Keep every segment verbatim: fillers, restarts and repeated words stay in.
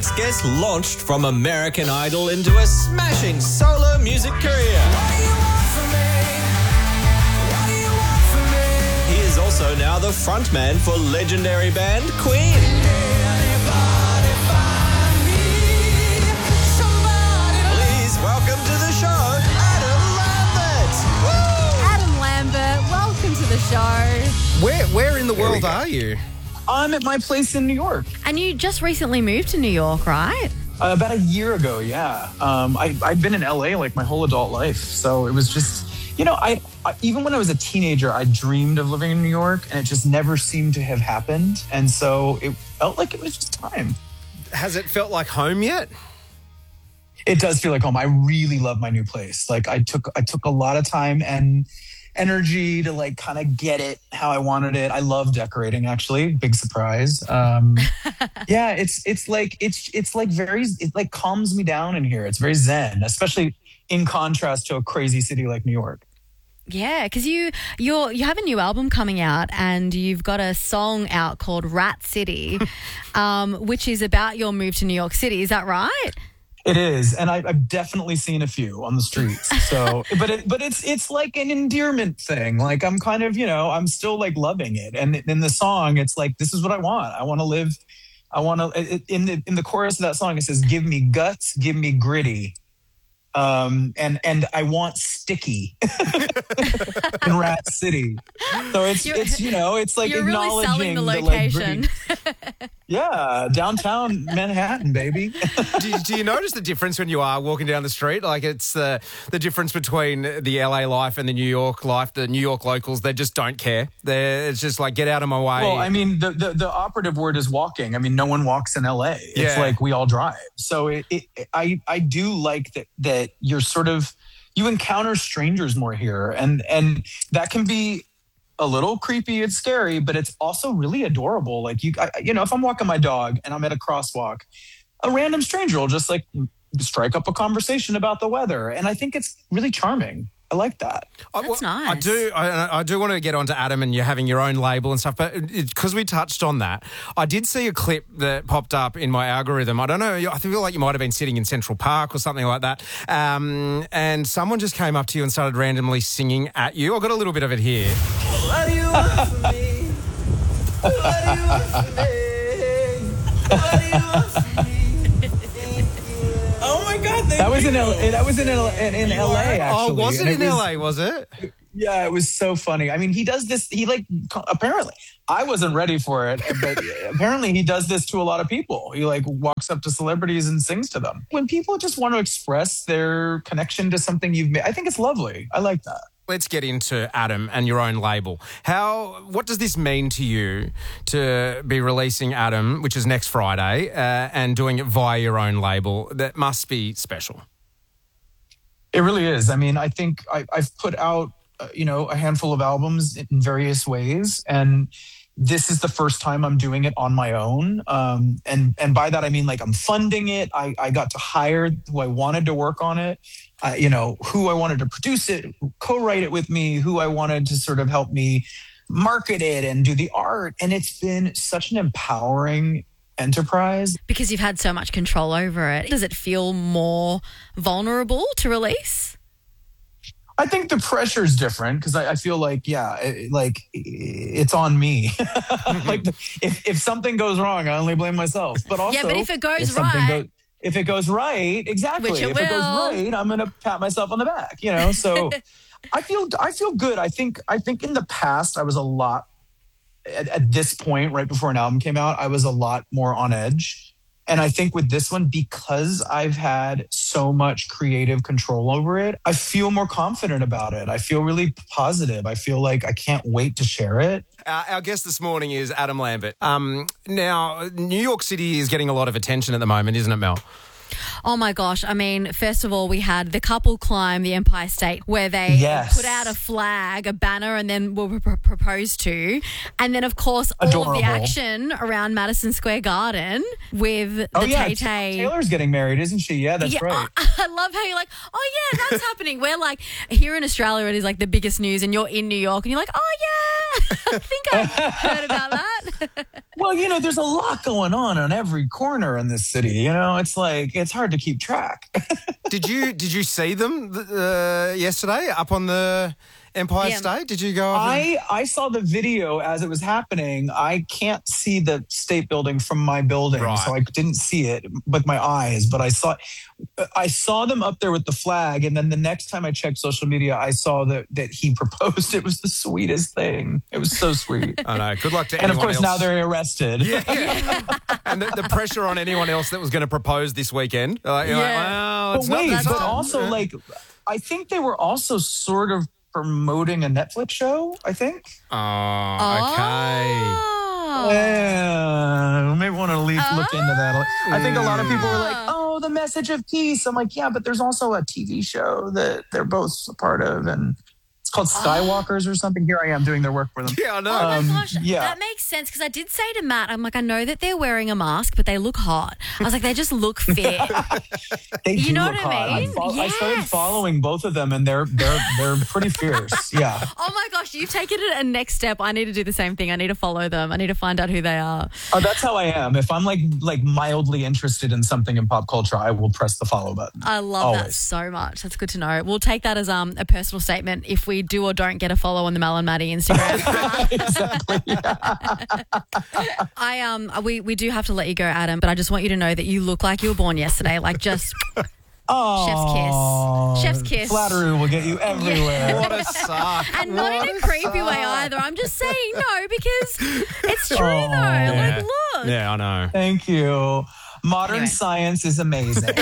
week's guest launched from American Idol into a smashing solo music career. He is also now the frontman for legendary band Queen. Please welcome to the show, Adam Lambert. Woo! Adam Lambert, welcome to the show. Where where in the world are you? I'm at my place in New York. And you just recently moved to New York, right? Uh, about a year ago, yeah. Um, I, I've been in L A like my whole adult life. So it was just, you know, I, I even when I was a teenager, I dreamed of living in New York and it just never seemed to have happened. And so it felt like it was just time. Has it felt like home yet? It does feel like home. I really love my new place. Like I took I took a lot of time and energy to like kind of get it how I wanted it. I love decorating, actually. Big surprise. Um, yeah, it's it's like it's it's like very it like calms me down in here. It's very zen, especially in contrast to a crazy city like New York. Yeah, because you you're you have a new album coming out and you've got a song out called Rat City, um, which is about your move to New York City. Is that right? It is, and I, I've definitely seen a few on the streets. So, but it, but it's it's like an endearment thing. Like I'm kind of, you know, I'm still like loving it. And in the song, it's like this is what I want. I want to live. I want to. In the in the chorus of that song, it says, "Give me guts, give me gritty." Um, and and I want sticky in Rat City. So it's You're- it's you know it's like You're really acknowledging selling the like, location. gritty- yeah, downtown Manhattan, baby. do, you, do you notice the difference when you are walking down the street? Like it's the the difference between the L A life and the New York life. The New York locals, they just don't care. They're, it's just like, get out of my way. Well, I mean, the, the the operative word is walking. I mean, no one walks in L A. It's Yeah. like we all drive. So it, it, I I do like that that you're sort of you encounter strangers more here, and and that can be a little creepy and scary, but it's also really adorable. Like you, I, you know, if I'm walking my dog and I'm at a crosswalk, a random stranger will just like strike up a conversation about the weather, and I think it's really charming. I like that. I, That's well, nice. I do. I, I do want to get onto Adam and you having your own label and stuff, but because we touched on that, I did see a clip that popped up in my algorithm. I don't know. I feel like you might have been sitting in Central Park or something like that, um, and someone just came up to you and started randomly singing at you. I got a little bit of it here. What do you want from me? What do you want from me? What do you want from me? Oh my God! That was in L- that was in L- in, in L A. Actually, Oh, was it And in was- L A? Was it? Yeah, it was so funny. I mean, he does this. He like apparently I wasn't ready for it, but apparently he does this to a lot of people. He like walks up to celebrities and sings to them. When people just want to express their connection to something you've made, I think it's lovely. I like that. Let's get into Adam and your own label. How? What does this mean to you to be releasing Adam, which is next Friday, uh, and doing it via your own label? That must be special. It really is. I mean, I think I, I've put out, uh, you know, a handful of albums in various ways, and this is the first time I'm doing it on my own. Um, and and by that I mean like I'm funding it. I, I got to hire who I wanted to work on it. I, you know, who I wanted to produce it, co-write it with me, who I wanted to sort of help me market it and do the art. And it's been such an empowering enterprise. Because you've had so much control over it. Does it feel more vulnerable to release? I think the pressure is different because I, I feel like, yeah, it, like it's on me. Like the, if, if something goes wrong, I only blame myself. But also, Yeah, but if it goes if something right- go- if it goes right, exactly. Which it if it goes will. right, I'm gonna pat myself on the back. You know, so I feel I feel good. I think I think in the past I was a lot at, at this point, right before an album came out, I was a lot more on edge. And I think with this one, because I've had so much creative control over it, I feel more confident about it. I feel really positive. I feel like I can't wait to share it. Uh, our guest this morning is Adam Lambert. Um, now, New York City is getting a lot of attention at the moment, isn't it, Mel? Oh my gosh. I mean, first of all, we had the couple climb the Empire State where they Yes. put out a flag, a banner, and then were pr- proposed to. And then, of course, all Adorable. of the action around Madison Square Garden with the Oh, yeah. Tay Tay. Taylor's getting married, isn't she? Yeah, that's Yeah, right. I, I love how you're like, oh yeah, that's happening. We're like, here in Australia, it is like the biggest news, and you're in New York, and you're like, oh yeah, I think I heard about that. Well, you know, there's a lot going on on every corner in this city. You know, it's like it's hard to keep track. Did you did you see them uh, yesterday up on the Empire Yeah. State? Did you go over? I I saw the video as it was happening. I can't see the state building from my building, Right. so I didn't see it with my eyes. But I saw I saw them up there with the flag, and then the next time I checked social media, I saw that that he proposed. It was the sweetest thing. It was so sweet. I know. Good luck to And of anyone course, else. now they're arrested. Yeah, yeah. And the, the pressure on anyone else that was going to propose this weekend. Like, you're like, Yeah. well, But it's not wait, the but time. also Yeah. like, I think they were also sort of promoting a Netflix show. I think. Oh, okay. Oh. Yeah, maybe want to leave, look into that. I think a lot of people were like, Ah. "Oh, the message of peace." I'm like, "Yeah, but there's also a T V show that they're both a part of, and it's called Skywalkers or something." Here I am doing their work for them. Yeah, I know. Oh my Um, gosh, yeah. that makes sense because I did say to Matt, I'm like, I know that they're wearing a mask, but they look hot. I was like, they just look fit. They You do know look what I hot. mean? fol- I started Yes. following both of them, and they're they're they're pretty fierce. Yeah. Oh my gosh, you've taken it a next step. I need to do the same thing. I need to follow them. I need to find out who they are. Oh, that's how I am. If I'm like like mildly interested in something in pop culture, I will press the follow button. I love that Always. so much. That's good to know. We'll take that as um a personal statement if we do or don't get a follow on the Mel and Maddie Instagram. Exactly. I um we we do have to let you go, Adam, but I just want you to know that you look like you were born yesterday. Like just Oh, Chef's kiss. Flattery will get you everywhere. What a suck. and not in a creepy way either. I'm just saying no because it's true Oh. though. Yeah. Like look. Yeah, I know. Thank you. Modern Anyway. science is amazing.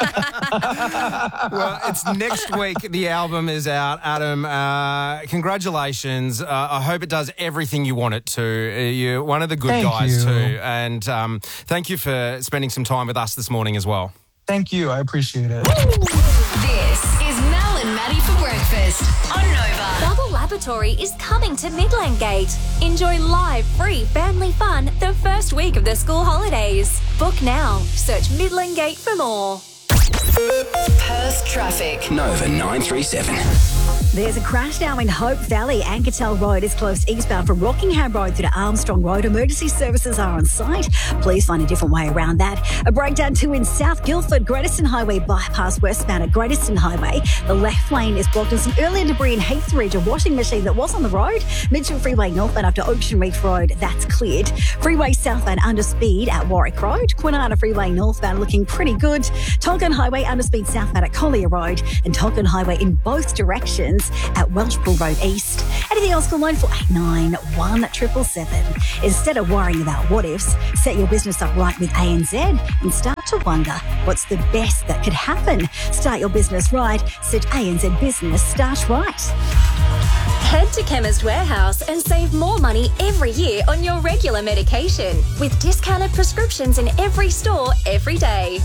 Well, it's next week. The album is out. Adam, uh, congratulations. Uh, I hope it does everything you want it to. Uh, You're one of the good Thank guys you. too. And um, thank you for spending some time with us this morning as well. Thank you. I appreciate it. This is Mel and Maddie for breakfast on Nova. Bubble Laboratory is coming to Midland Gate. Enjoy live, free family fun the first week of the school holidays. Book now. Search Midland Gate for more. Perth traffic. Nova nine three seven. There's a crash now in Hope Valley. Ankertel Road is closed eastbound from Rockingham Road through to Armstrong Road. Emergency services are on site. Please find a different way around that. A breakdown too in South Guildford. Greateston Highway bypass westbound at Greateston Highway. The left lane is blocked and some earlier debris in Heathridge. A washing machine that was on the road. Mitchell Freeway northbound after Ocean Reef Road. That's cleared. Freeway southbound under speed at Warwick Road. Kwinana Freeway northbound looking pretty good. Tolkien Highway under speed southbound at Collier Road. And Tolkien Highway in both directions at Welshpool Road East. Anything else, call line four eight nine, one seven seven seven. Instead of worrying about what ifs, set your business up right with A N Z and start to wonder what's the best that could happen. Start your business right. Search A N Z Business Start Right. Head to Chemist Warehouse and save more money every year on your regular medication with discounted prescriptions in every store every day.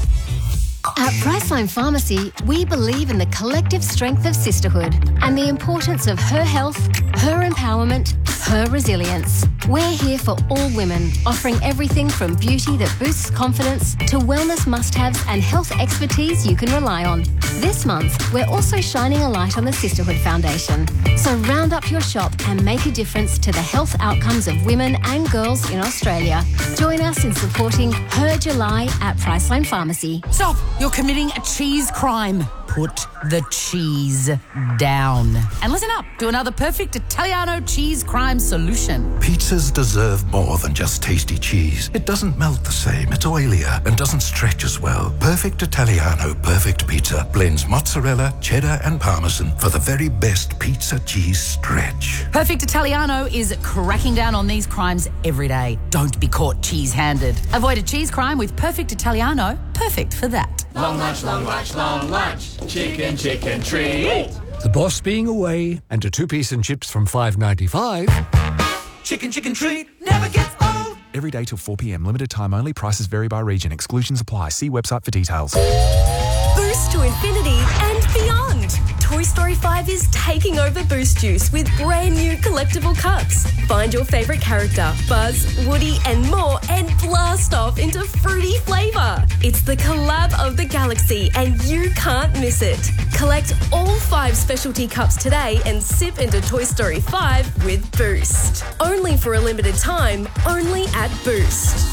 At Priceline Pharmacy, we believe in the collective strength of sisterhood and the importance of her health, her empowerment, her resilience. We're here for all women, offering everything from beauty that boosts confidence to wellness must-haves and health expertise you can rely on. This month, we're also shining a light on the Sisterhood Foundation. So round up your shop and make a difference to the health outcomes of women and girls in Australia. Join us in supporting Her July at Priceline Pharmacy. Stop! You're committing a cheese crime. Put the cheese down. And listen up to another perfect Italiano cheese crime solution. Pizzas deserve more than just tasty cheese. It doesn't melt the same, it's oilier, and doesn't stretch as well. Perfect Italiano Perfect Pizza blends mozzarella, cheddar, and parmesan for the very best pizza cheese stretch. Perfect Italiano is cracking down on these crimes every day. Don't be caught cheese-handed. Avoid a cheese crime with Perfect Italiano. Perfect for that. Long lunch, long lunch, long lunch. Chicken, chicken treat. The boss being away and a two-piece and chips from five ninety-five. Chicken, chicken treat never gets old. Every day till four p.m. Limited time only. Prices vary by region. Exclusions apply. See website for details. Boost to infinity and beyond. Toy Story five is taking over Boost Juice with brand new collectible cups. Find your favourite character, Buzz, Woody and more, and blast off into fruity flavour. It's the collab of the galaxy and you can't miss it. Collect all five specialty cups today and sip into Toy Story five with Boost. Only for a limited time, only at Boost.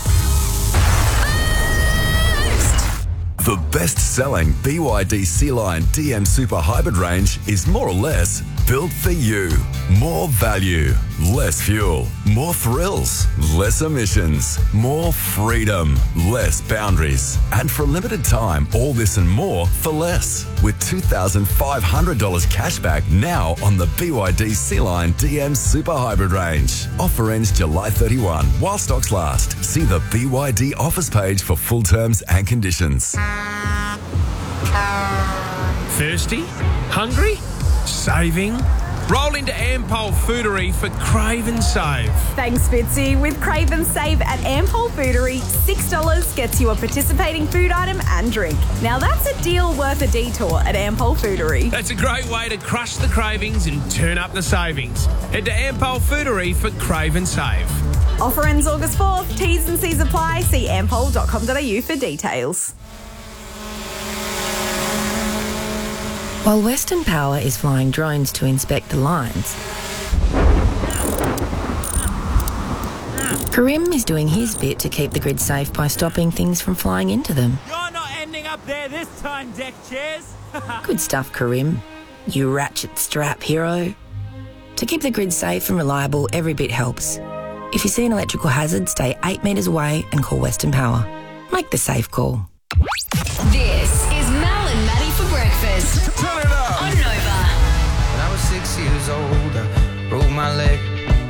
The best-selling B Y D Sea-Line D M Super Hybrid range is more or less built for you. More value, less fuel, more thrills, less emissions, more freedom, less boundaries. And for a limited time, all this and more for less. With two thousand five hundred dollars cashback now on the B Y D Sea-Line D M Super Hybrid range. Offer ends July thirty-first while stocks last. See the B Y D offers page for full terms and conditions. Thirsty? Hungry? Saving? Roll into Ampol Foodery for Crave and Save. Thanks, Fitzy. With Crave and Save at Ampol Foodery, six dollars gets you a participating food item and drink. Now that's a deal worth a detour at Ampol Foodery. That's a great way to crush the cravings and turn up the savings. Head to Ampol Foodery for Crave and Save. Offer ends August fourth. T's and C's apply. See ampol dot com dot a u for details. While Western Power is flying drones to inspect the lines, Karim is doing his bit to keep the grid safe by stopping things from flying into them. You're not ending up there this time, deck chairs. Good stuff, Karim. You ratchet strap hero. To keep the grid safe and reliable, every bit helps. If you see an electrical hazard, stay eight metres away and call Western Power. Make the safe call. This is Mal and Maddie for breakfast. Turn it up. On Nova. When I was six years old, I broke my leg.